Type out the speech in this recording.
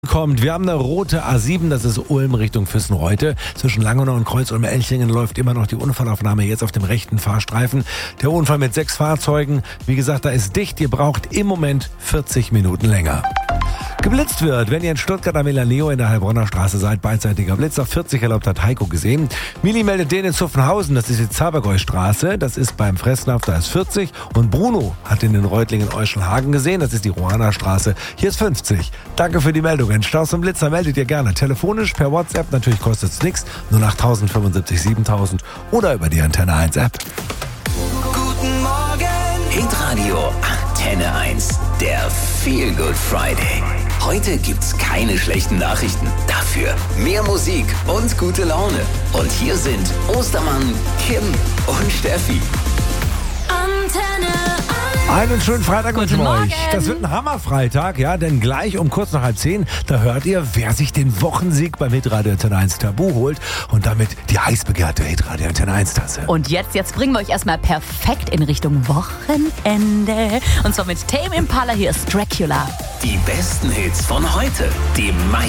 Kommt. Wir haben eine rote A7, das ist Ulm Richtung Füssen-Reute. Zwischen Langenau und Kreuz-Ulm-Elchingen läuft immer noch die Unfallaufnahme jetzt auf dem rechten Fahrstreifen. Der Unfall mit 6 Fahrzeugen. Wie gesagt, da ist dicht. Ihr braucht im Moment 40 Minuten länger. Geblitzt wird, wenn ihr in Stuttgart am Milaneo in der Heilbronner Straße seid, beidseitiger Blitz auf 40 erlaubt, hat Heiko gesehen. Mili meldet den in Zuffenhausen, das ist die Zabergäu-Straße, das ist beim Fressnapf, da ist 40. Und Bruno hat den in Reutlingen-Euschelhagen gesehen, das ist die Ruana-Straße, hier ist 50. Danke für die Meldungen. Staus und Blitzer meldet ihr gerne telefonisch, per WhatsApp, natürlich kostet es nichts, nur nach 1075 7000 oder über die Antenne 1 App. Guten Morgen! Hitradio Antenne 1, der Feel Good Friday. Heute gibt's keine schlechten Nachrichten. Dafür mehr Musik und gute Laune. Und hier sind Ostermann, Kim und Steffi. Antenne 1. Einen schönen Freitag Guten wünschen wir Morgen. euch. Das wird ein Hammerfreitag, ja, denn gleich um kurz nach 9:30, da hört ihr, wer sich den Wochensieg beim Hitradio Antenne 1 Tabu holt und damit die heißbegehrte Hitradio Antenne 1 Tasse. Und jetzt bringen wir euch erstmal perfekt in Richtung Wochenende. Und zwar mit Tame Impala, hier ist Dracula. Die besten Hits von heute. Die